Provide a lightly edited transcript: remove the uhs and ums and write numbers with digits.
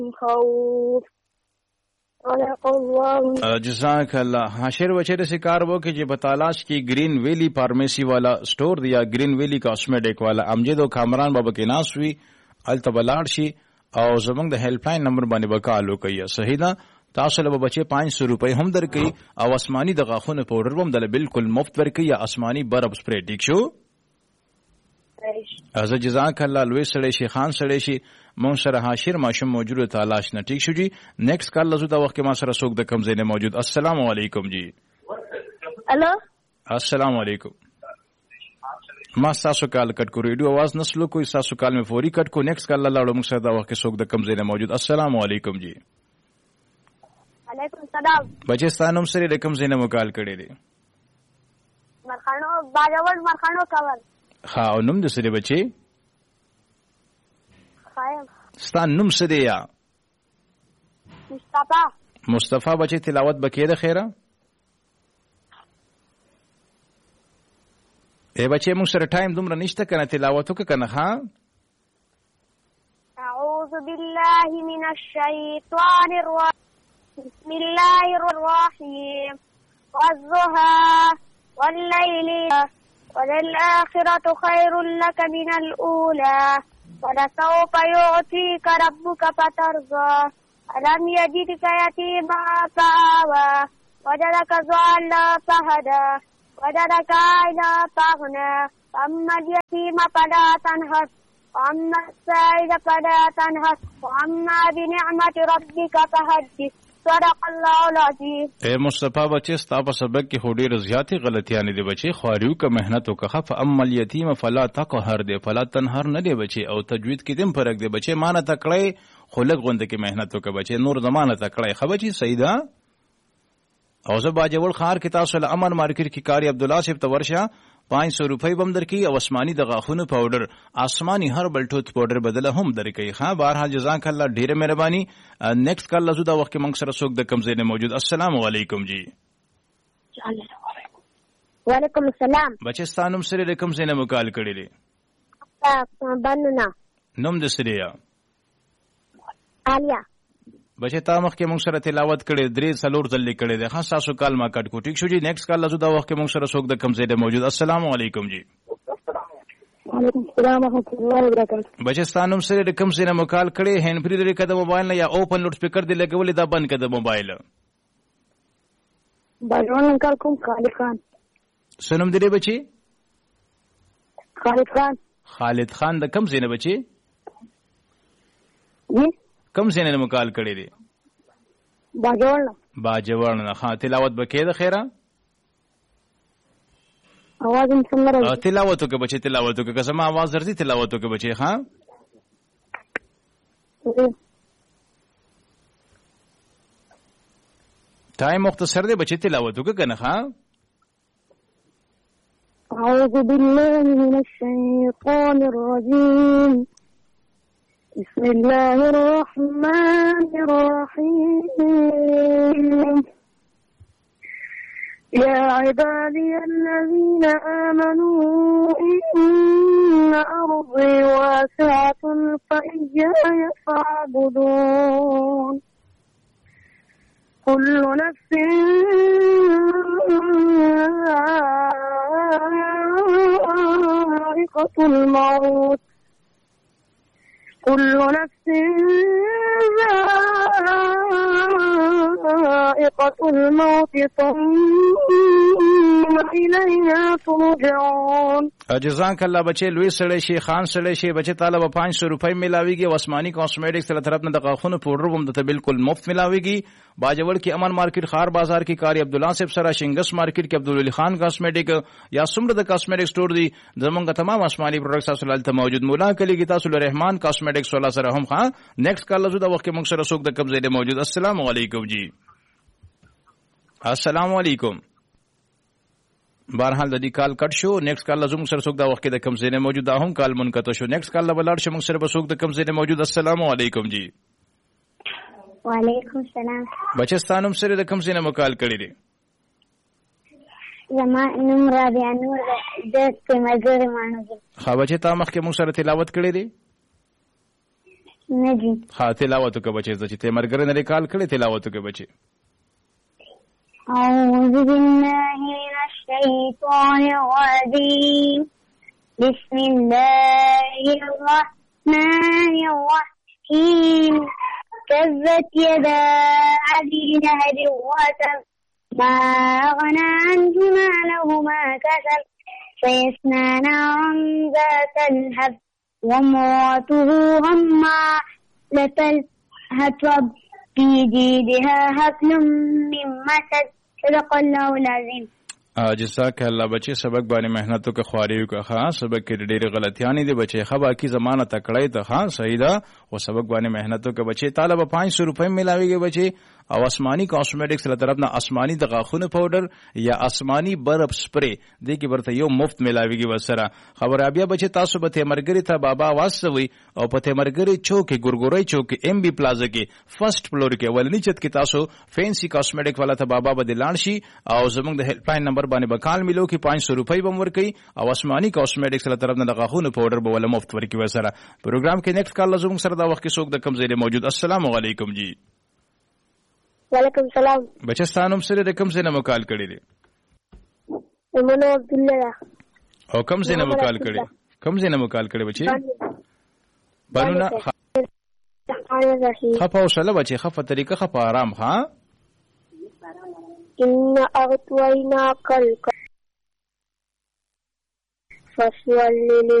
خوف صدق الله. جزاک الله. حاشر بچے سے کار وہ کہ جب تالاش کی گرین ویلی فارمیسی والا سٹور دیا گرین ویلی کاسمیٹک والا امجد او کامران بابا کې ناس وی التبلاړ شي او زمونږ د هیلپ لاین نمبر باندې وکالو کوي. صحیح ده. تاسو له بچي 500 روپۍ هم درکې او آسماني د غاخونو پاوډر هم د بالکل مفت ورکې یا آسماني برب سپری. ټیک شو. از جزاک الله. لوی سړی شي خان سړی شي مون سره حاشر ماشوم موجود تلاش نه. ٹھیک شو جی. نیکسٹ کال لزو دا وخت کې ما سره څوک د کم زینه موجود. السلام علیکم جی. الو السلام علیکم. ما تاسو کال کټ کو ریډیو आवाज نسلو کوئی تاسو کال میں فوری کټ کو. نیکسٹ کال لاړو موږ سره دا وخت کې څوک د کم زینه موجود. السلام علیکم جی. وعلیکم السلام. بچی ستانم سره د کم زینه مو کال کړی دی. مرخانو باجوړ مرخانو کول. ها او نوم د سره بچی خایم ستان نوم څه دی یا مصطفی. مصطفی بچی تلاوت بکې ده خیره. اے بچی موږ سره ټایم دومره نشته کنه تلاوت وکړه کنه. ها اعوذ بالله من الشیطان الرجیم بسم الله الرحیم والضحى والليل وللآخرة خير لك من الأولى ولسوف يعطيك ربك فترضى ألم يجدك يتيما فآوى وجدك ضالا فهدى وجدك عائلا فأغنى فأما اليتيم فلا تنهر وأما السائل فلا تنهر وأما بنعمة ربك فحدث. صدق الله العظیم. اے مصطفی بچی ستا په سبق کې هډې رضیاتي غلطیاں دي بچی. خواریو کا محنت وکړه. فاما الیتیم فلا تقهر دے فلا تنهر نه دی بچی. او تجوید کې دیم فرق دی بچی. مانه تکړه خلق غوند کې محنت وکړه بچی. نور زمانه تکړه خو بچی سیدا. او زه باجوړ خار کې تاسو له امن مارکیټ کې کاری عبد الله صاحب تورشا 500 روپۍ بم درکې او آسمانی د غاخونو پاوډر آسمانی هر بل ټوت پاوډر بدله هم درکې. ها بهرحال جزاک الله ډیره مهرباني. نیکسٹ کال لزو دا وخت کې موږ سره څوک د کمزې نه موجود. السلام علیکم جی. وعلیکم السلام. بچی ستانم سره د کمزې نه مکال کړی دی. بننا نوم د سره یا آلیا. بچی تا مخ کې موږ سره تلاوت کړي 3 ځل کړي ده. ها تاسو کال ما کټ کو. ټیک شو جی. نیکسٹ کال لزو دا وخت کې موږ سره څوک د کمزې نه موجود. السلام علیکم جی. وعلیکم السلام ورحمۃ اللہ وبرکاتہ. بچی ستانم سره د کمزې نه مکال کړي هند فری لري کده موبایل نه یا اوپن لوډ سپیکر دی لګولې دا بند کده موبایل. باجوان کال کوم خالد خان. سنم دی بچی خالد خان. خالد خان د کمزې نه بچی جی کم زینه مکال کړی دی. باجوړ نه. ها تلاوت بکې ده خیره. आवाज څنګه راځي؟ تلاوت وکړه بچي. تلاوت وکړه که زما आवाज درځي تلاوت وکړه بچي. ها ټایم مختصر دی بچي. تلاوت وکړه کنه. ها اعوذ بالله من الشیطان الرجیم بسم الله الرحمن الرحيم يا عبادي الذين آمنوا إن أرضي واسعة فإياي فاعبدون كل نفس ذائقة الموت كل نفس ذائقة الموت ثم إلينا ترجعون. جزاک الله بچي. لوی سړی شي خان سړی شي بچي. تعالی 500 روپۍ ملاويږي. آسماني کاسمیټکس سره طرف نه د غاخونو پاوډر هم ته بالکل مفت ملاويږي. باجوړ کې امن مارکیټ خار بازار کې کاری عبد الله صاحب سره شنگس مارکیټ کې عبدالولي خان کاسمیټک یا سمره د کاسمیټک سٹور دی. زمونږ تمام آسماني پروډکټس تاسو لالته موجود. مولا کلی کې تاسو رحمان کاسمیټکس ولا سره هم. ها نیکسٹ کال لزو دا وخت کې موږ سره څوک د قبضه دی موجود. السلام علیکم جی. السلام علیکم. بهرحال د دې کال کټ شو. نیکسٹ کال لزوم سره څوک دا وخت کې د کم زینه موجود. دا هم کال منقطع شو. نیکسٹ کال بلار شو موږ سره به څوک د کم زینه موجود. السلام علیکم جی. وعلیکم السلام. بچستانم سره د کم زینه مکال کړی دی. زما نوم رابعه نور د مزور مانو. ها بچی تا مخ کې موږ سره تلاوت کړی دی. نجی. ها تلاوت وکړه بچي چې ته مرګره نه کال کړي تلاوت وکړه بچي. أعوذ بالله من الشيطان الرجيم. بسم الله الرحمن الرحيم. تبت يدا أبي لهب وتب ما أغنى عنه ماله ما كسب سيصلى نارا ذات لهب وامرأته حمالة الحطب في جيدها حبل من مسد. صدق الله العظيم. جزاک الله بچي سبق باندې مهنت وکړه خواري وکړه ها سبق کې ډېرې غلطیانې دي بچي خبا کی زمانہ تکړه ته ها صحیح ده او سبق باندې مهنت وکړه بچي طالب 500 روپے ملاويږي بچي او آسمانی کاسمیټکس له طرف نه آسمانی د غاخونه پاوډر یا آسمانی برف سپری دې کې ورته یو مفت ملاويږي وسره خبر بیا بچي تاسو به تمرګری ته بابا واسوي او په تمرګری چوک ګورګوري چوک ام بي پلازا کې فرست فلور کې ولني چت کې تاسو فینسی کاسمیټک والا ته بابا به دلان شي او زموږ د هیلپ لاین نمبر باندې بکال ملو کې 500 روپے بم ورکي او آسمانی کاسمیټکس له طرف نه د غاخونه پاوډر به ول مفت ورکي وسره پروګرام کې نیکسټ کال زموږ سره دا وخت کې څوک د کم ځای موجود. السلام علیکم جی. وعلیکم السلام. بچستانم سره د کم ځای نه مکال کړی دي؟ منو عبد الله. او کم ځای نه مکال کړی؟ کم ځای نه مکال کړی بچي؟ بنونه خفه او شله بچي خفه طریقه خفه آرام ها. إن أعطيناك الكوثر فصل